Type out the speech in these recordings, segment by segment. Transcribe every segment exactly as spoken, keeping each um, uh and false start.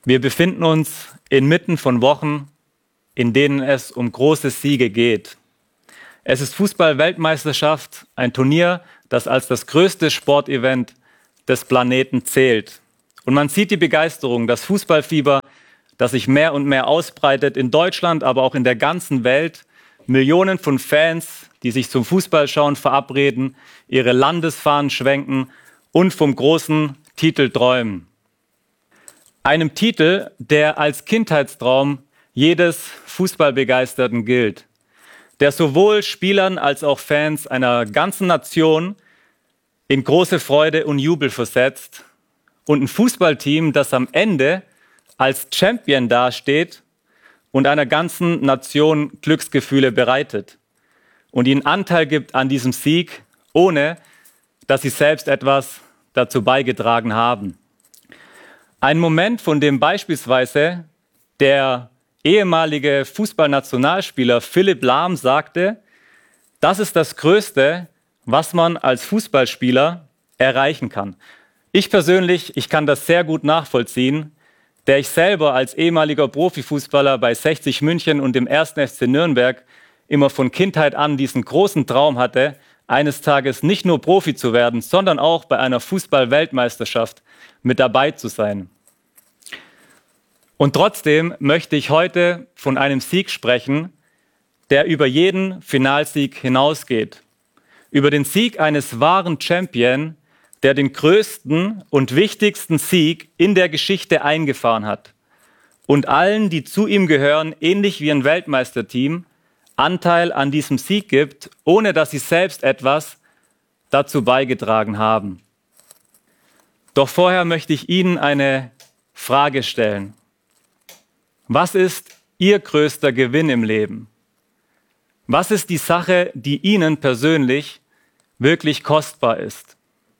Wir befinden uns inmitten von Wochen, in denen es um große Siege geht. Es ist Fußball-Weltmeisterschaft, ein Turnier, das als das größte Sportevent des Planeten zählt. Und man sieht die Begeisterung, das Fußballfieber, das sich mehr und mehr ausbreitet in Deutschland, aber auch in der ganzen Welt. Millionen von Fans, die sich zum Fußballschauen verabreden, ihre Landesfahnen schwenken und vom großen Titel träumen. Einem Titel, der als Kindheitstraum jedes Fußballbegeisterten gilt, der sowohl Spielern als auch Fans einer ganzen Nation in große Freude und Jubel versetzt, und ein Fußballteam, das am Ende als Champion dasteht und einer ganzen Nation Glücksgefühle bereitet und ihnen Anteil gibt an diesem Sieg, ohne dass sie selbst etwas dazu beigetragen haben. Ein Moment, von dem beispielsweise der ehemalige Fußballnationalspieler Philipp Lahm sagte, das ist das Größte, was man als Fußballspieler erreichen kann. Ich persönlich, ich kann das sehr gut nachvollziehen, der ich selber als ehemaliger Profifußballer bei sechzig München und dem ersten F C Nürnberg immer von Kindheit an diesen großen Traum hatte, eines Tages nicht nur Profi zu werden, sondern auch bei einer Fußball-Weltmeisterschaft mit dabei zu sein. Und trotzdem möchte ich heute von einem Sieg sprechen, der über jeden Finalsieg hinausgeht. Über den Sieg eines wahren Champion, der den größten und wichtigsten Sieg in der Geschichte eingefahren hat und allen, die zu ihm gehören, ähnlich wie ein Weltmeisterteam, Anteil an diesem Sieg gibt, ohne dass sie selbst etwas dazu beigetragen haben. Doch vorher möchte ich Ihnen eine Frage stellen. Was ist Ihr größter Gewinn im Leben? Was ist die Sache, die Ihnen persönlich wirklich kostbar ist?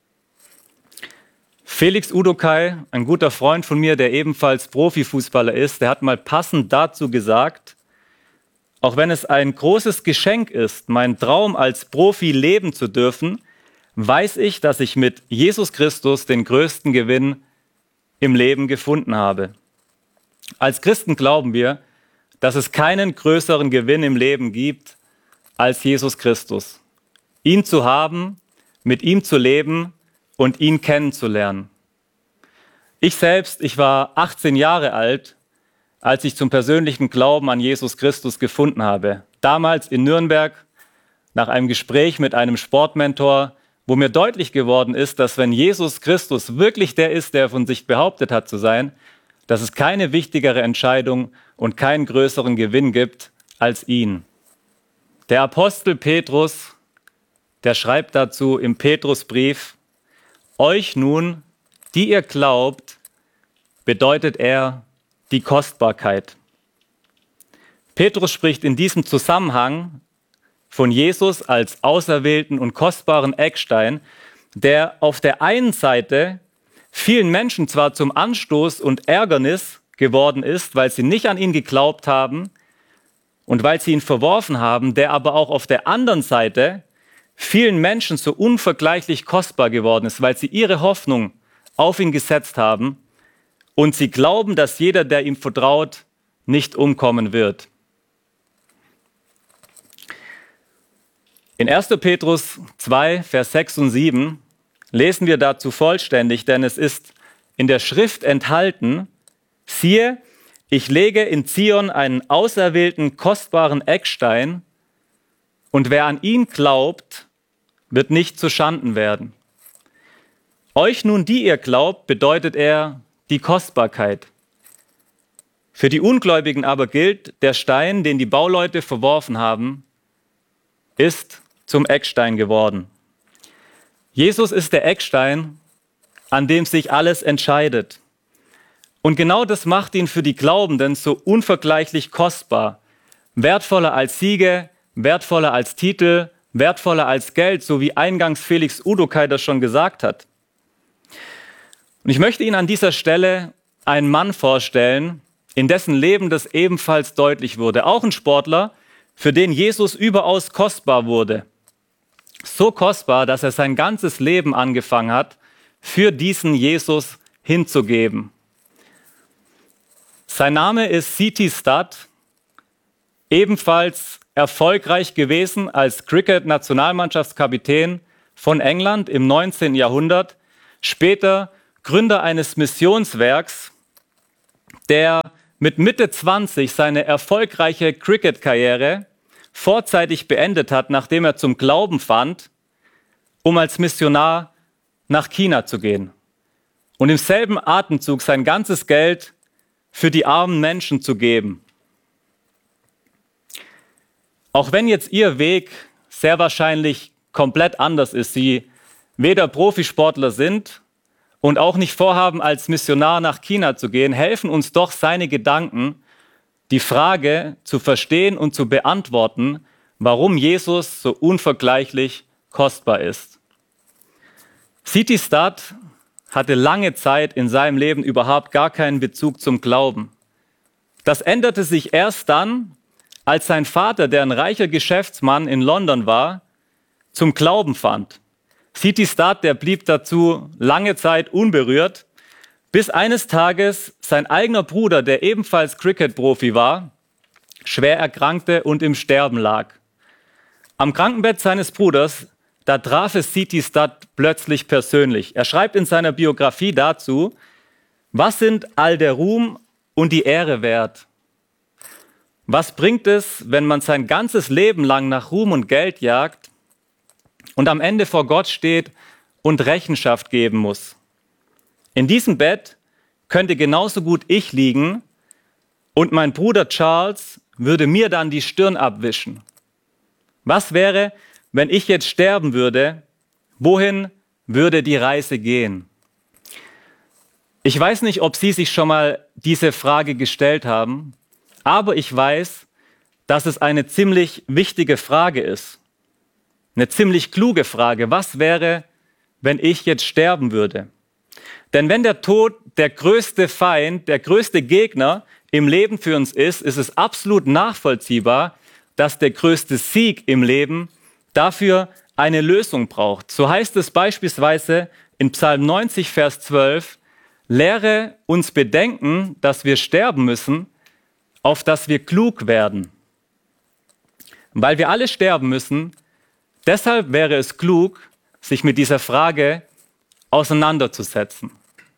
Felix Udokai, ein guter Freund von mir, der ebenfalls Profifußballer ist, der hat mal passend dazu gesagt, auch wenn es ein großes Geschenk ist, meinen Traum als Profi leben zu dürfen, weiß ich, dass ich mit Jesus Christus den größten Gewinn im Leben gefunden habe. Als Christen glauben wir, dass es keinen größeren Gewinn im Leben gibt als Jesus Christus. Ihn zu haben, mit ihm zu leben und ihn kennenzulernen. Ich selbst, ich war achtzehn Jahre alt, als ich zum persönlichen Glauben an Jesus Christus gefunden habe. Damals in Nürnberg, nach einem Gespräch mit einem Sportmentor, wo mir deutlich geworden ist, dass wenn Jesus Christus wirklich der ist, der von sich behauptet hat zu sein, dass es keine wichtigere Entscheidung und keinen größeren Gewinn gibt als ihn. Der Apostel Petrus, der schreibt dazu im Petrusbrief, euch nun, die ihr glaubt, bedeutet er die Kostbarkeit. Petrus spricht in diesem Zusammenhang von Jesus als auserwählten und kostbaren Eckstein, der auf der einen Seite vielen Menschen zwar zum Anstoß und Ärgernis geworden ist, weil sie nicht an ihn geglaubt haben und weil sie ihn verworfen haben, der aber auch auf der anderen Seite vielen Menschen so unvergleichlich kostbar geworden ist, weil sie ihre Hoffnung auf ihn gesetzt haben und sie glauben, dass jeder, der ihm vertraut, nicht umkommen wird. In erster Petrus zwei, Vers sechs und sieben lesen wir dazu vollständig, denn es ist in der Schrift enthalten, siehe, ich lege in Zion einen auserwählten, kostbaren Eckstein, und wer an ihn glaubt, wird nicht zu Schanden werden. Euch nun, die ihr glaubt, bedeutet er die Kostbarkeit. Für die Ungläubigen aber gilt, der Stein, den die Bauleute verworfen haben, ist zum Eckstein geworden. Jesus ist der Eckstein, an dem sich alles entscheidet. Und genau das macht ihn für die Glaubenden so unvergleichlich kostbar. Wertvoller als Siege, wertvoller als Titel, wertvoller als Geld, so wie eingangs Felix Udokai das schon gesagt hat. Und ich möchte Ihnen an dieser Stelle einen Mann vorstellen, in dessen Leben das ebenfalls deutlich wurde. Auch ein Sportler, für den Jesus überaus kostbar wurde. So kostbar, dass er sein ganzes Leben angefangen hat, für diesen Jesus hinzugeben. Sein Name ist City Stud, ebenfalls erfolgreich gewesen als Cricket-Nationalmannschaftskapitän von England im neunzehnten Jahrhundert, später Gründer eines Missionswerks, der mit Mitte zwanzig seine erfolgreiche Cricket-Karriere vorzeitig beendet hat, nachdem er zum Glauben fand, um als Missionar nach China zu gehen und im selben Atemzug sein ganzes Geld für die armen Menschen zu geben. Auch wenn jetzt ihr Weg sehr wahrscheinlich komplett anders ist, sie weder Profisportler sind und auch nicht vorhaben, als Missionar nach China zu gehen, helfen uns doch seine Gedanken, die Frage zu verstehen und zu beantworten, warum Jesus so unvergleichlich kostbar ist. City Stud hatte lange Zeit in seinem Leben überhaupt gar keinen Bezug zum Glauben. Das änderte sich erst dann, als sein Vater, der ein reicher Geschäftsmann in London war, zum Glauben fand. City Stud, der blieb dazu lange Zeit unberührt, bis eines Tages sein eigener Bruder, der ebenfalls Cricket-Profi war, schwer erkrankte und im Sterben lag. Am Krankenbett seines Bruders, da traf es City Stud plötzlich persönlich. Er schreibt in seiner Biografie dazu: Was sind all der Ruhm und die Ehre wert? Was bringt es, wenn man sein ganzes Leben lang nach Ruhm und Geld jagt und am Ende vor Gott steht und Rechenschaft geben muss? In diesem Bett könnte genauso gut ich liegen und mein Bruder Charles würde mir dann die Stirn abwischen. Was wäre, wenn ich jetzt sterben würde? Wohin würde die Reise gehen? Ich weiß nicht, ob Sie sich schon mal diese Frage gestellt haben, aber ich weiß, dass es eine ziemlich wichtige Frage ist. Eine ziemlich kluge Frage. Was wäre, wenn ich jetzt sterben würde? Denn wenn der Tod der größte Feind, der größte Gegner im Leben für uns ist, ist es absolut nachvollziehbar, dass der größte Sieg im Leben dafür eine Lösung braucht. So heißt es beispielsweise in Psalm neunzig, Vers zwölf, lehre uns bedenken, dass wir sterben müssen, auf dass wir klug werden. Weil wir alle sterben müssen, deshalb wäre es klug, sich mit dieser Frage auseinanderzusetzen.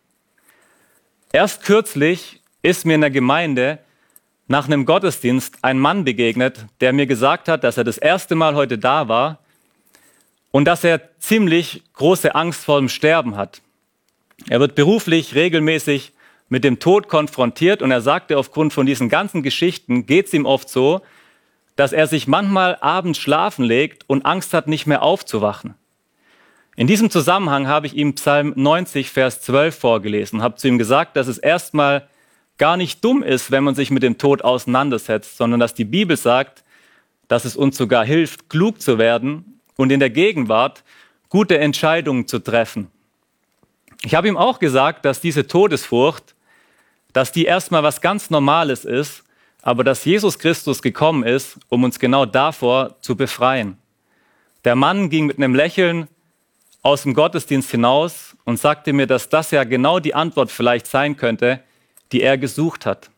Erst kürzlich ist mir in der Gemeinde nach einem Gottesdienst ein Mann begegnet, der mir gesagt hat, dass er das erste Mal heute da war und dass er ziemlich große Angst vor dem Sterben hat. Er wird beruflich regelmäßig mit dem Tod konfrontiert und er sagte, aufgrund von diesen ganzen Geschichten geht es ihm oft so, dass er sich manchmal abends schlafen legt und Angst hat, nicht mehr aufzuwachen. In diesem Zusammenhang habe ich ihm Psalm neunzig, Vers zwölf vorgelesen und habe zu ihm gesagt, dass es erstmal gar nicht dumm ist, wenn man sich mit dem Tod auseinandersetzt, sondern dass die Bibel sagt, dass es uns sogar hilft, klug zu werden und in der Gegenwart gute Entscheidungen zu treffen. Ich habe ihm auch gesagt, dass diese Todesfurcht, dass die erstmal was ganz Normales ist, aber dass Jesus Christus gekommen ist, um uns genau davor zu befreien. Der Mann ging mit einem Lächeln aus dem Gottesdienst hinaus und sagte mir, dass das ja genau die Antwort vielleicht sein könnte, die er gesucht hat.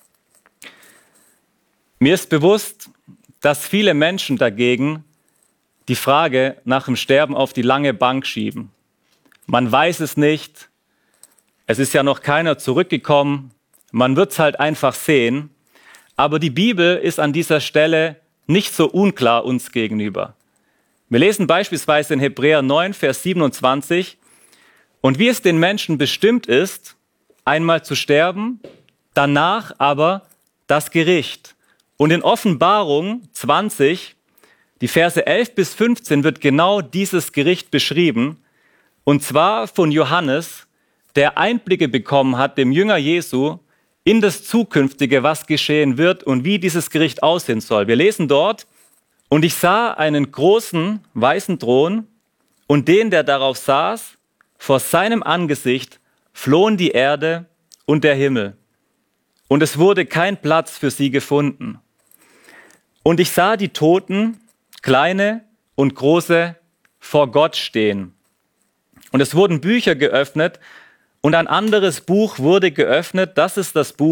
Mir ist bewusst, dass viele Menschen dagegen die Frage nach dem Sterben auf die lange Bank schieben. Man weiß es nicht, es ist ja noch keiner zurückgekommen, man wird es halt einfach sehen. Aber die Bibel ist an dieser Stelle nicht so unklar uns gegenüber. Wir lesen beispielsweise in Hebräer neun, Vers siebenundzwanzig, und wie es den Menschen bestimmt ist, einmal zu sterben, danach aber das Gericht. Und in Offenbarung zwanzig, die Verse elf bis fünfzehn, wird genau dieses Gericht beschrieben, und zwar von Johannes, der Einblicke bekommen hat, dem Jünger Jesu, in das Zukünftige, was geschehen wird und wie dieses Gericht aussehen soll. Wir lesen dort: Und ich sah einen großen weißen Thron und den, der darauf saß, vor seinem Angesicht flohen die Erde und der Himmel. Und es wurde kein Platz für sie gefunden. Und ich sah die Toten, kleine und große, vor Gott stehen. Und es wurden Bücher geöffnet, und ein anderes Buch wurde geöffnet, das ist das Buch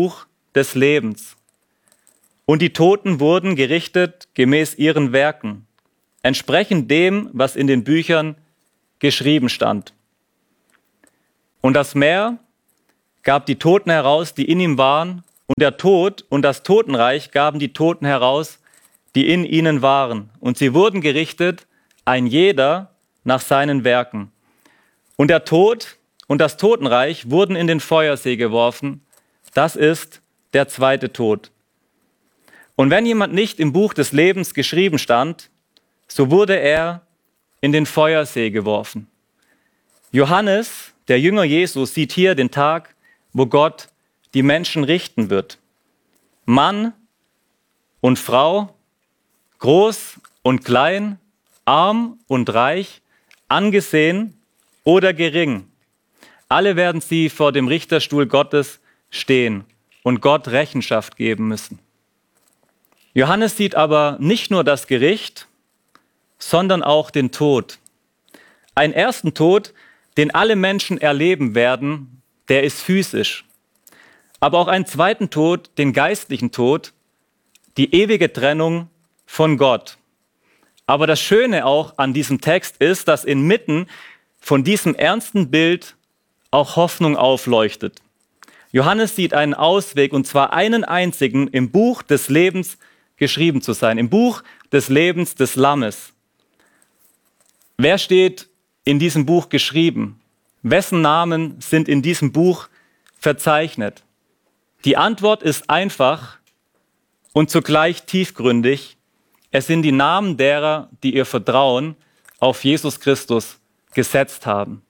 des Lebens. Und die Toten wurden gerichtet gemäß ihren Werken, entsprechend dem, was in den Büchern geschrieben stand. Und das Meer gab die Toten heraus, die in ihm waren, und der Tod und das Totenreich gaben die Toten heraus, die in ihnen waren. Und sie wurden gerichtet, ein jeder nach seinen Werken. Und der Tod und das Totenreich wurden in den Feuersee geworfen. Das ist der zweite Tod. Und wenn jemand nicht im Buch des Lebens geschrieben stand, so wurde er in den Feuersee geworfen. Johannes, der Jünger Jesu, sieht hier den Tag, wo Gott die Menschen richten wird. Mann und Frau, groß und klein, arm und reich, angesehen oder gering. Alle werden sie vor dem Richterstuhl Gottes stehen und Gott Rechenschaft geben müssen. Johannes sieht aber nicht nur das Gericht, sondern auch den Tod. Einen ersten Tod, den alle Menschen erleben werden, der ist physisch. Aber auch einen zweiten Tod, den geistlichen Tod, die ewige Trennung von Gott. Aber das Schöne auch an diesem Text ist, dass inmitten von diesem ernsten Bild auch Hoffnung aufleuchtet. Johannes sieht einen Ausweg, und zwar einen einzigen, im Buch des Lebens geschrieben zu sein, im Buch des Lebens des Lammes. Wer steht in diesem Buch geschrieben? Wessen Namen sind in diesem Buch verzeichnet? Die Antwort ist einfach und zugleich tiefgründig. Es sind die Namen derer, die ihr Vertrauen auf Jesus Christus gesetzt haben.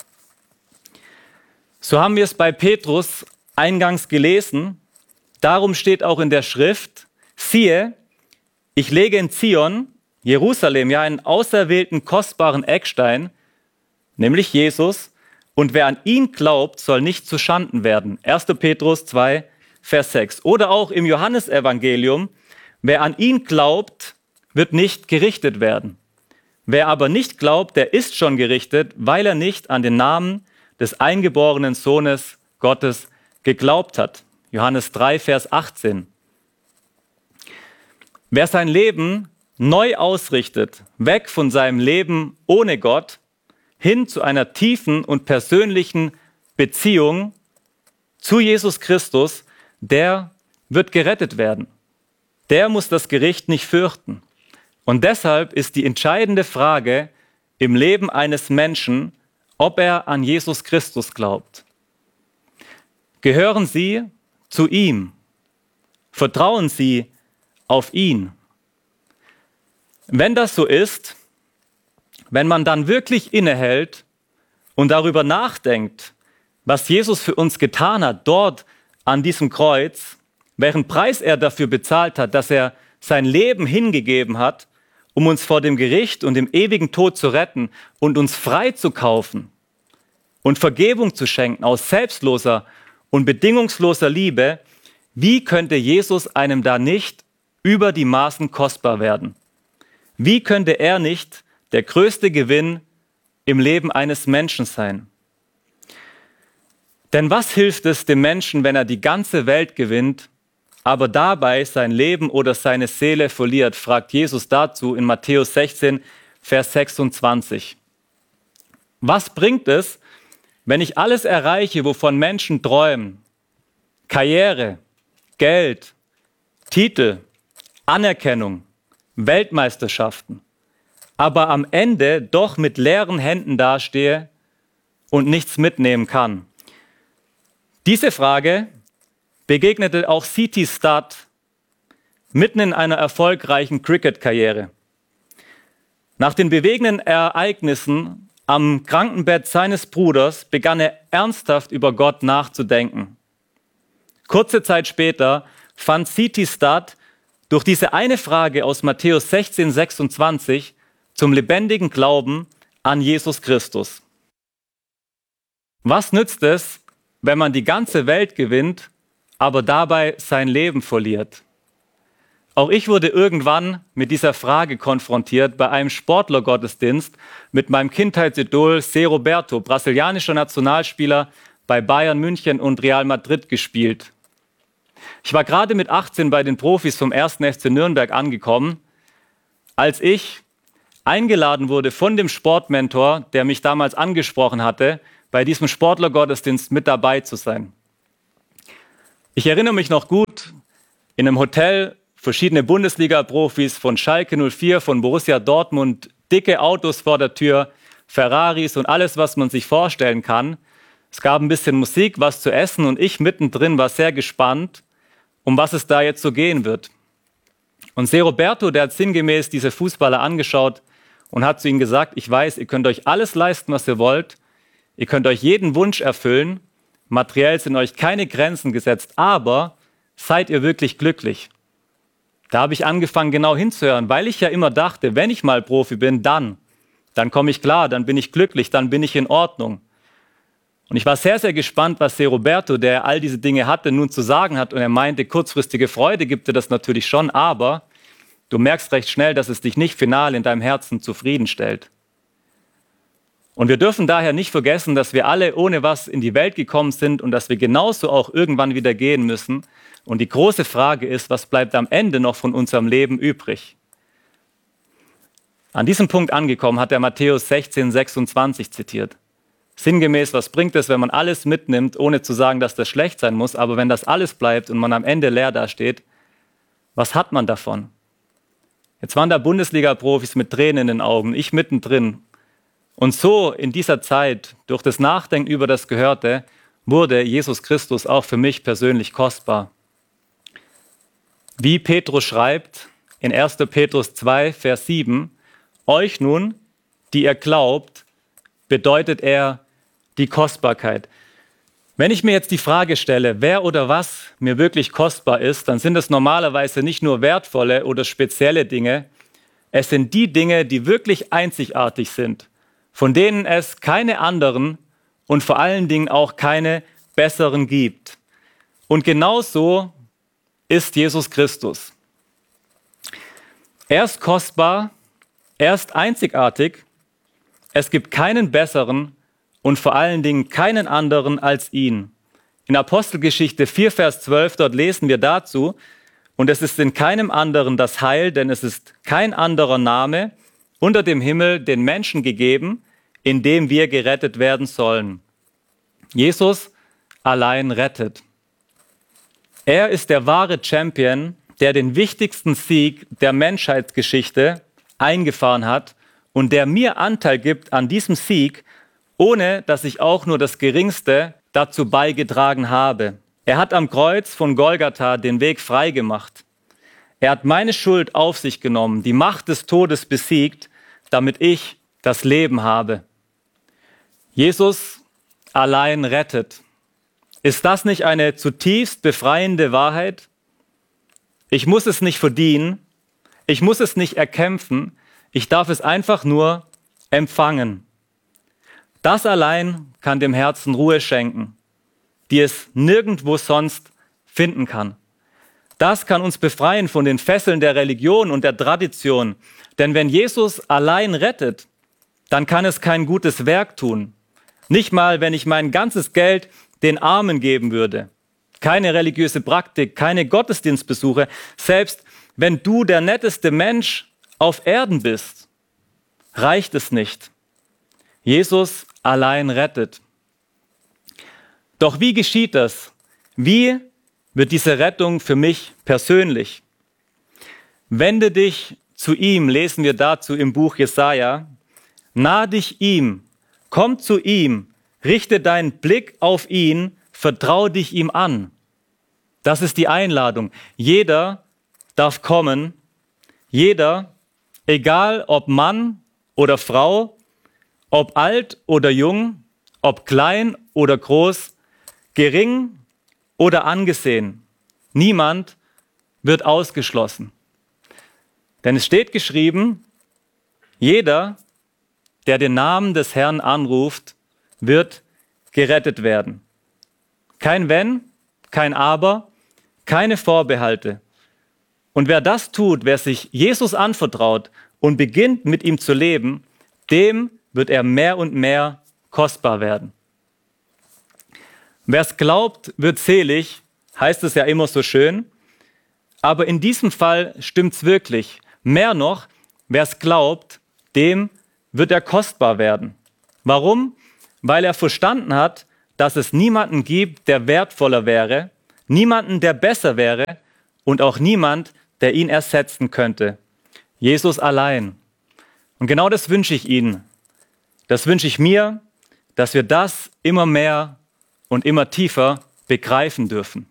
So haben wir es bei Petrus eingangs gelesen. Darum steht auch in der Schrift: Siehe, ich lege in Zion, Jerusalem, ja einen auserwählten, kostbaren Eckstein, nämlich Jesus, und wer an ihn glaubt, soll nicht zu Schanden werden. erster Petrus zwei, Vers sechs. Oder auch im Johannesevangelium: Wer an ihn glaubt, wird nicht gerichtet werden. Wer aber nicht glaubt, der ist schon gerichtet, weil er nicht an den Namen des eingeborenen Sohnes Gottes geglaubt hat. Johannes drei, Vers achtzehn. Wer sein Leben neu ausrichtet, weg von seinem Leben ohne Gott, hin zu einer tiefen und persönlichen Beziehung zu Jesus Christus, der wird gerettet werden. Der muss das Gericht nicht fürchten. Und deshalb ist die entscheidende Frage im Leben eines Menschen, ob er an Jesus Christus glaubt. Gehören Sie zu ihm? Vertrauen Sie auf ihn? Wenn das so ist, wenn man dann wirklich innehält und darüber nachdenkt, was Jesus für uns getan hat, dort an diesem Kreuz, welchen Preis er dafür bezahlt hat, dass er sein Leben hingegeben hat, um uns vor dem Gericht und dem ewigen Tod zu retten und uns frei zu kaufen und Vergebung zu schenken aus selbstloser und bedingungsloser Liebe, wie könnte Jesus einem da nicht über die Maßen kostbar werden? Wie könnte er nicht der größte Gewinn im Leben eines Menschen sein? Denn was hilft es dem Menschen, wenn er die ganze Welt gewinnt, aber dabei sein Leben oder seine Seele verliert, fragt Jesus dazu in Matthäus sechzehn, Vers sechsundzwanzig. Was bringt es, wenn ich alles erreiche, wovon Menschen träumen? Karriere, Geld, Titel, Anerkennung, Weltmeisterschaften, aber am Ende doch mit leeren Händen dastehe und nichts mitnehmen kann. Diese Frage begegnete auch C T Studd mitten in einer erfolgreichen Cricket-Karriere. Nach den bewegenden Ereignissen am Krankenbett seines Bruders begann er ernsthaft über Gott nachzudenken. Kurze Zeit später fand C T Studd durch diese eine Frage aus Matthäus sechzehn, sechsundzwanzig zum lebendigen Glauben an Jesus Christus. Was nützt es, wenn man die ganze Welt gewinnt, aber dabei sein Leben verliert? Auch ich wurde irgendwann mit dieser Frage konfrontiert bei einem Sportlergottesdienst mit meinem Kindheitsidol Zé Roberto, brasilianischer Nationalspieler, bei Bayern München und Real Madrid gespielt. Ich war gerade mit achtzehn bei den Profis vom ersten F C Nürnberg angekommen, als ich eingeladen wurde von dem Sportmentor, der mich damals angesprochen hatte, bei diesem Sportlergottesdienst mit dabei zu sein. Ich erinnere mich noch gut, in einem Hotel, verschiedene Bundesliga-Profis von Schalke null vier, von Borussia Dortmund, dicke Autos vor der Tür, Ferraris und alles, was man sich vorstellen kann. Es gab ein bisschen Musik, was zu essen und ich mittendrin war sehr gespannt, um was es da jetzt so gehen wird. Und Se Roberto, der hat sinngemäß diese Fußballer angeschaut und hat zu ihnen gesagt, ich weiß, ihr könnt euch alles leisten, was ihr wollt, ihr könnt euch jeden Wunsch erfüllen, materiell sind euch keine Grenzen gesetzt, aber seid ihr wirklich glücklich? Da habe ich angefangen, genau hinzuhören, weil ich ja immer dachte, wenn ich mal Profi bin, dann, dann komme ich klar, dann bin ich glücklich, dann bin ich in Ordnung. Und ich war sehr, sehr gespannt, was Se Roberto, der all diese Dinge hatte, nun zu sagen hat. Und er meinte, kurzfristige Freude gibt dir das natürlich schon, aber du merkst recht schnell, dass es dich nicht final in deinem Herzen zufriedenstellt. Und wir dürfen daher nicht vergessen, dass wir alle ohne was in die Welt gekommen sind und dass wir genauso auch irgendwann wieder gehen müssen. Und die große Frage ist, was bleibt am Ende noch von unserem Leben übrig? An diesem Punkt angekommen hat er Matthäus sechzehn, sechsundzwanzig zitiert. Sinngemäß, was bringt es, wenn man alles mitnimmt, ohne zu sagen, dass das schlecht sein muss, aber wenn das alles bleibt und man am Ende leer dasteht, was hat man davon? Jetzt waren da Bundesliga-Profis mit Tränen in den Augen, ich mittendrin. Und so in dieser Zeit, durch das Nachdenken über das Gehörte, wurde Jesus Christus auch für mich persönlich kostbar. Wie Petrus schreibt in erster Petrus zwei, Vers sieben, euch nun, die ihr glaubt, bedeutet er die Kostbarkeit. Wenn ich mir jetzt die Frage stelle, wer oder was mir wirklich kostbar ist, dann sind es normalerweise nicht nur wertvolle oder spezielle Dinge, es sind die Dinge, die wirklich einzigartig sind, von denen es keine anderen und vor allen Dingen auch keine besseren gibt. Und genauso ist Jesus Christus. Er ist kostbar, er ist einzigartig, es gibt keinen besseren und vor allen Dingen keinen anderen als ihn. In Apostelgeschichte vier, Vers zwölf, dort lesen wir dazu, und es ist in keinem anderen das Heil, denn es ist kein anderer Name unter dem Himmel den Menschen gegeben, in dem wir gerettet werden sollen. Jesus allein rettet. Er ist der wahre Champion, der den wichtigsten Sieg der Menschheitsgeschichte eingefahren hat und der mir Anteil gibt an diesem Sieg, ohne dass ich auch nur das Geringste dazu beigetragen habe. Er hat am Kreuz von Golgatha den Weg frei gemacht. Er hat meine Schuld auf sich genommen, die Macht des Todes besiegt, damit ich das Leben habe. Jesus allein rettet. Ist das nicht eine zutiefst befreiende Wahrheit? Ich muss es nicht verdienen, ich muss es nicht erkämpfen, ich darf es einfach nur empfangen. Das allein kann dem Herzen Ruhe schenken, die es nirgendwo sonst finden kann. Das kann uns befreien von den Fesseln der Religion und der Tradition. Denn wenn Jesus allein rettet, dann kann es kein gutes Werk tun. Nicht mal, wenn ich mein ganzes Geld den Armen geben würde. Keine religiöse Praktik, keine Gottesdienstbesuche. Selbst wenn du der netteste Mensch auf Erden bist, reicht es nicht. Jesus allein rettet. Doch wie geschieht das? Wie wird diese Rettung für mich persönlich? Wende dich zu ihm, lesen wir dazu im Buch Jesaja. Nah dich ihm, komm zu ihm, richte deinen Blick auf ihn, vertrau dich ihm an. Das ist die Einladung. Jeder darf kommen, jeder, egal ob Mann oder Frau, ob alt oder jung, ob klein oder groß, gering oder angesehen. Niemand wird ausgeschlossen. Denn es steht geschrieben, jeder, der den Namen des Herrn anruft, wird gerettet werden. Kein Wenn, kein Aber, keine Vorbehalte. Und wer das tut, wer sich Jesus anvertraut und beginnt mit ihm zu leben, dem wird er mehr und mehr kostbar werden. Wer es glaubt, wird selig, heißt es ja immer so schön. Aber in diesem Fall stimmt's wirklich. Mehr noch, wer es glaubt, dem wird er kostbar werden. Warum? Weil er verstanden hat, dass es niemanden gibt, der wertvoller wäre, niemanden, der besser wäre und auch niemand, der ihn ersetzen könnte. Jesus allein. Und genau das wünsche ich Ihnen. Das wünsche ich mir, dass wir das immer mehr und immer tiefer begreifen dürfen.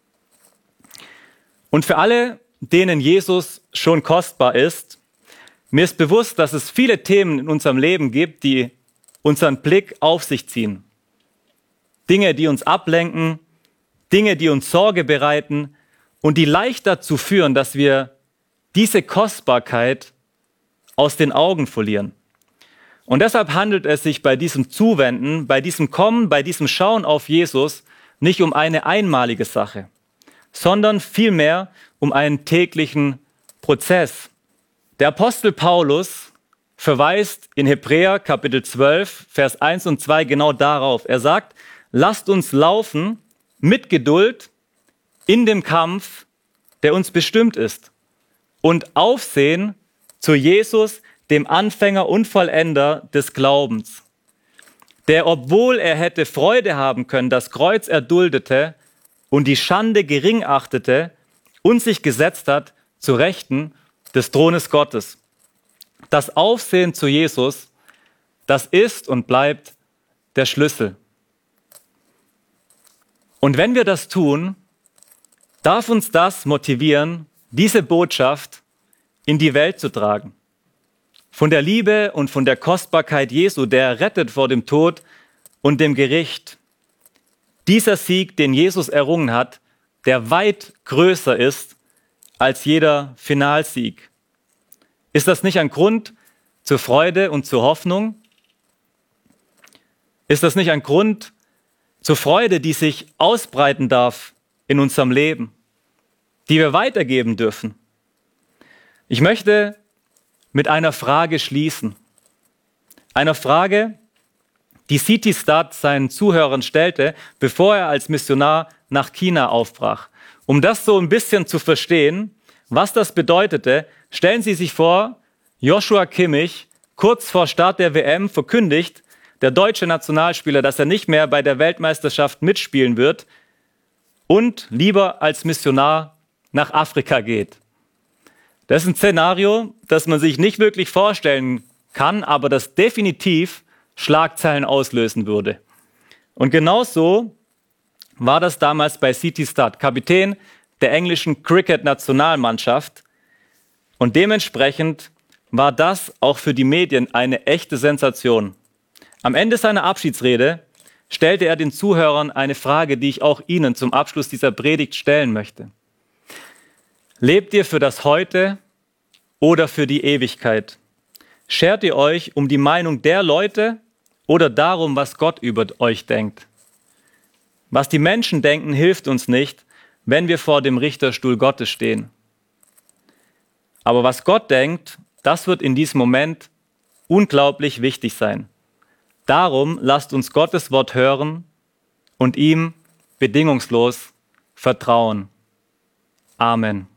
Und für alle, denen Jesus schon kostbar ist, mir ist bewusst, dass es viele Themen in unserem Leben gibt, die unseren Blick auf sich ziehen. Dinge, die uns ablenken, Dinge, die uns Sorge bereiten und die leicht dazu führen, dass wir diese Kostbarkeit aus den Augen verlieren. Und deshalb handelt es sich bei diesem Zuwenden, bei diesem Kommen, bei diesem Schauen auf Jesus nicht um eine einmalige Sache, sondern vielmehr um einen täglichen Prozess. Der Apostel Paulus verweist in Hebräer Kapitel zwölf, Vers eins und zwei genau darauf. Er sagt, lasst uns laufen mit Geduld in dem Kampf, der uns bestimmt ist, und aufsehen zu Jesus, dem Anfänger und Vollender des Glaubens, der, obwohl er hätte Freude haben können, das Kreuz erduldete und die Schande gering achtete und sich gesetzt hat zu Rechten des Thrones Gottes. Das Aufsehen zu Jesus, das ist und bleibt der Schlüssel. Und wenn wir das tun, darf uns das motivieren, diese Botschaft in die Welt zu tragen. Von der Liebe und von der Kostbarkeit Jesu, der rettet vor dem Tod und dem Gericht. Dieser Sieg, den Jesus errungen hat, der weit größer ist als jeder Finalsieg. Ist das nicht ein Grund zur Freude und zur Hoffnung? Ist das nicht ein Grund zur Freude, die sich ausbreiten darf in unserem Leben, die wir weitergeben dürfen? Ich möchte mit einer Frage schließen. Einer Frage, die C T Studd seinen Zuhörern stellte, bevor er als Missionar nach China aufbrach. Um das so ein bisschen zu verstehen, was das bedeutete, stellen Sie sich vor, Joshua Kimmich, kurz vor Start der W M, verkündigt, der deutsche Nationalspieler, dass er nicht mehr bei der Weltmeisterschaft mitspielen wird und lieber als Missionar nach Afrika geht. Das ist ein Szenario, das man sich nicht wirklich vorstellen kann, aber das definitiv Schlagzeilen auslösen würde. Und genauso war das damals bei C T Studd, Kapitän der englischen Cricket-Nationalmannschaft. Und dementsprechend war das auch für die Medien eine echte Sensation. Am Ende seiner Abschiedsrede stellte er den Zuhörern eine Frage, die ich auch Ihnen zum Abschluss dieser Predigt stellen möchte. Lebt ihr für das Heute oder für die Ewigkeit? Schert ihr euch um die Meinung der Leute oder darum, was Gott über euch denkt? Was die Menschen denken, hilft uns nicht, wenn wir vor dem Richterstuhl Gottes stehen. Aber was Gott denkt, das wird in diesem Moment unglaublich wichtig sein. Darum lasst uns Gottes Wort hören und ihm bedingungslos vertrauen. Amen.